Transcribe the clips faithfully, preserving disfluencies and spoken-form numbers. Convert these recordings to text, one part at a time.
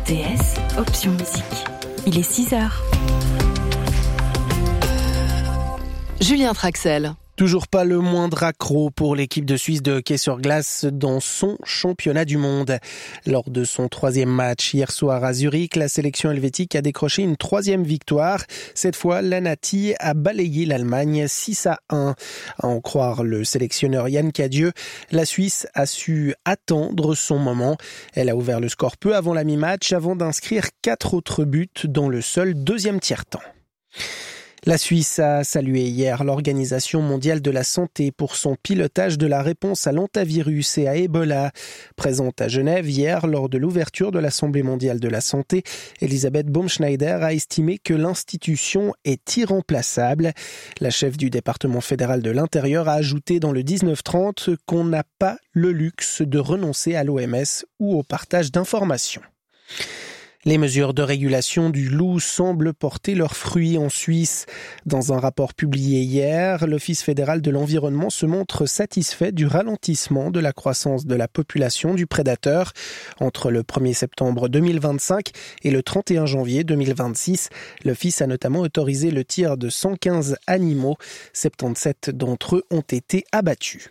T S, option musique. Il est six heures. Julien Traxel. Toujours pas le moindre accroc pour l'équipe de Suisse de hockey sur glace dans son championnat du monde. Lors de son troisième match hier soir à Zurich, la sélection helvétique a décroché une troisième victoire. Cette fois, l'Anati a balayé l'Allemagne six à un. À en croire le sélectionneur Yann Cadieux, la Suisse a su attendre son moment. Elle a ouvert le score peu avant la mi-match avant d'inscrire quatre autres buts dans le seul deuxième tiers-temps. La Suisse a salué hier l'Organisation mondiale de la santé pour son pilotage de la réponse à l'hantavirus et à Ebola. Présente à Genève hier lors de l'ouverture de l'Assemblée mondiale de la santé, Elisabeth Baumschneider a estimé que l'institution est irremplaçable. La chef du département fédéral de l'Intérieur a ajouté dans le dix-neuf trente qu'on n'a pas le luxe de renoncer à l'O M S ou au partage d'informations. Les mesures de régulation du loup semblent porter leurs fruits en Suisse. Dans un rapport publié hier, l'Office fédéral de l'environnement se montre satisfait du ralentissement de la croissance de la population du prédateur. Entre le premier septembre deux mille vingt-cinq et le trente et un janvier deux mille vingt-six, l'Office a notamment autorisé le tir de cent quinze animaux. soixante-dix-sept d'entre eux ont été abattus.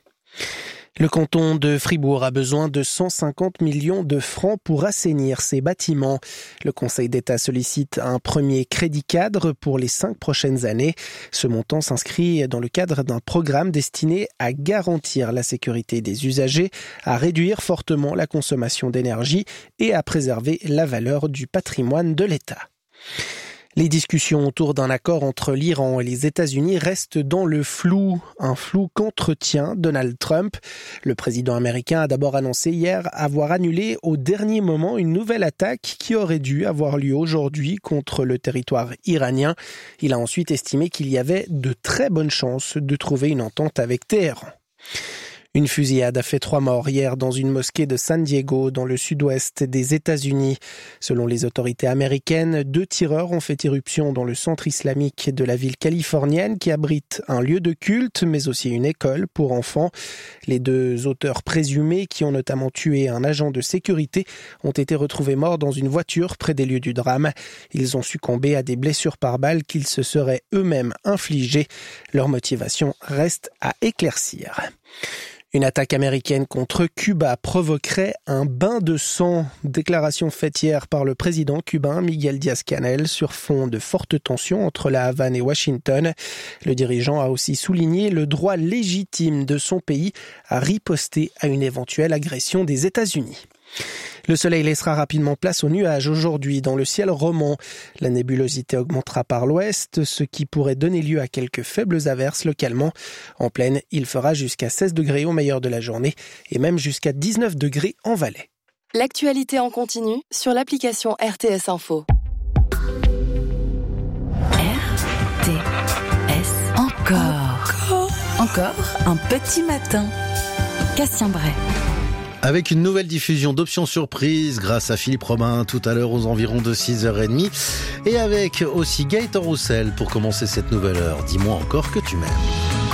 Le canton de Fribourg a besoin de cent cinquante millions de francs pour assainir ses bâtiments. Le Conseil d'État sollicite un premier crédit cadre pour les cinq prochaines années. Ce montant s'inscrit dans le cadre d'un programme destiné à garantir la sécurité des usagers, à réduire fortement la consommation d'énergie et à préserver la valeur du patrimoine de l'État. Les discussions autour d'un accord entre l'Iran et les États-Unis restent dans le flou, un flou qu'entretient Donald Trump. Le président américain a d'abord annoncé hier avoir annulé au dernier moment une nouvelle attaque qui aurait dû avoir lieu aujourd'hui contre le territoire iranien. Il a ensuite estimé qu'il y avait de très bonnes chances de trouver une entente avec Téhéran. Une fusillade a fait trois morts hier dans une mosquée de San Diego, dans le sud-ouest des États-Unis. Selon les autorités américaines, deux tireurs ont fait irruption dans le centre islamique de la ville californienne qui abrite un lieu de culte, mais aussi une école pour enfants. Les deux auteurs présumés, qui ont notamment tué un agent de sécurité, ont été retrouvés morts dans une voiture près des lieux du drame. Ils ont succombé à des blessures par balles qu'ils se seraient eux-mêmes infligées. Leur motivation reste à éclaircir. Une attaque américaine contre Cuba provoquerait un bain de sang. Déclaration faite hier par le président cubain Miguel Díaz-Canel sur fond de fortes tensions entre la Havane et Washington. Le dirigeant a aussi souligné le droit légitime de son pays à riposter à une éventuelle agression des États-Unis. Le soleil laissera rapidement place aux nuages aujourd'hui dans le ciel roman. La nébulosité augmentera par l'ouest, ce qui pourrait donner lieu à quelques faibles averses localement. En plaine, il fera jusqu'à seize degrés au meilleur de la journée et même jusqu'à dix-neuf degrés en Valais. L'actualité en continu sur l'application R T S Info. R T S encore. Encore. Encore un petit matin. Cassien Bray. Avec une nouvelle diffusion d'options surprises grâce à Philippe Robin tout à l'heure aux environs de six heures trente et avec aussi Gaëtan Roussel pour commencer cette nouvelle heure. Dis-moi encore que tu m'aimes.